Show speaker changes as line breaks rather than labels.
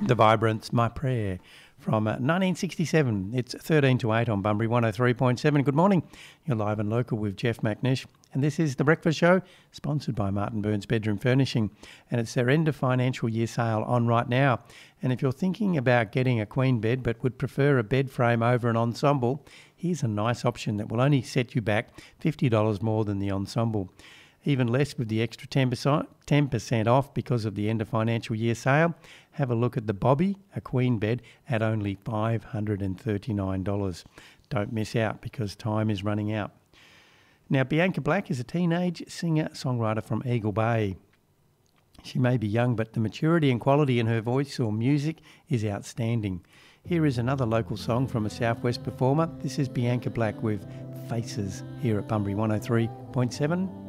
The Vibrants, My Prayer, from 1967. It's 13 to 8 on Bunbury 103.7. Good morning. You're live and local with Jeff McNish. And this is The Breakfast Show, sponsored by Martin Burns Bedroom Furnishing. And it's their end of financial year sale on right now. And if you're thinking about getting a queen bed but would prefer a bed frame over an ensemble, here's a nice option that will only set you back $50 more than the ensemble. Even less with the extra 10% off because of the end of financial year sale. Have a look at the Bobby, a queen bed, at only $539. Don't miss out because time is running out. Now, Bianca Black is a teenage singer-songwriter from Eagle Bay. She may be young, but the maturity and quality in her voice or music is outstanding. Here is another local song from a Southwest performer. This is Bianca Black with Faces here at Bunbury 103.7.